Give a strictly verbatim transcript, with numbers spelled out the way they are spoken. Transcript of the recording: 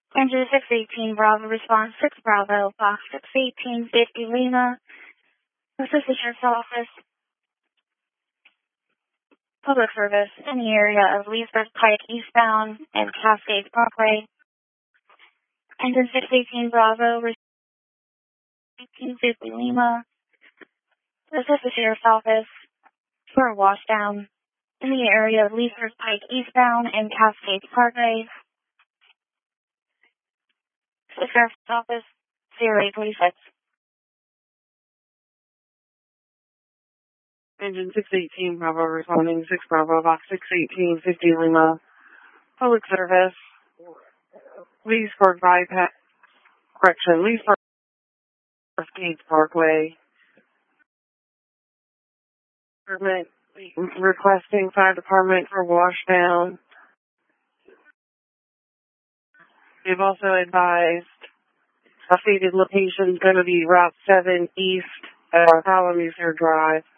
Engine six eighteen Bravo, response six Bravo, box six eighteen fifty Lima. This is the Sheriff's Office. Public service in the area of Leesburg Pike eastbound and Cascade Parkway. Engine six eighteen Bravo, response eighteen fifty Lima. This is the Sheriff's Office for a washdown in the area of Leesburg Pike eastbound and Cascade Parkway. The Sheriff's Office, zero eight forty-six. Engine six eighteen Bravo responding six Bravo, box six eighteen fifty Lima. Public service. Leesburg Bypass, correction, Leesburg Cascade Parkway. Department requesting fire department for washdown. They've also advised a stated location is going to be Route seven East, uh, Palomiser Drive.